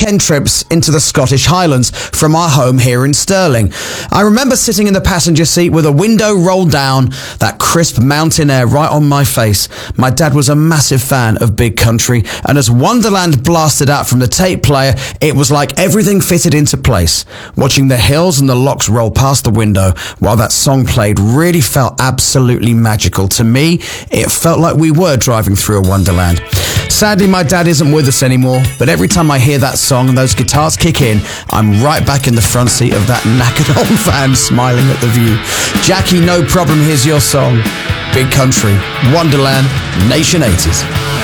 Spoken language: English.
weekend trips into the Scottish Highlands from our home here in Stirling. I remember sitting in the passenger seat with a window rolled down, that crisp mountain air right on my face. My dad was a massive fan of Big Country, and as Wonderland blasted out from the tape player, it was like everything fitted into place. Watching the hills and the lochs roll past the window while that song played really felt absolutely magical. To me, it felt like we were driving through a wonderland. Sadly, my dad isn't with us anymore, but every time I hear that song and those guitars kick in, I'm right back in the front seat of that knackered old van smiling at the view. Jackie, no problem, here's your song. Big Country, Wonderland, Nation 80s.